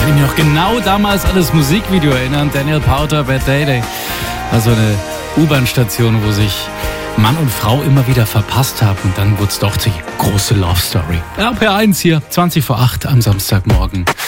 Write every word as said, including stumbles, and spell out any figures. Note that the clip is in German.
ich mich noch genau damals an das Musikvideo erinnern. Daniel Powter, Bad Day Day. Also eine U-Bahn-Station, wo sich Mann und Frau immer wieder verpasst haben. Und dann wurde es doch die große Love Story. R P R eins hier, zwanzig vor acht am Samstagmorgen.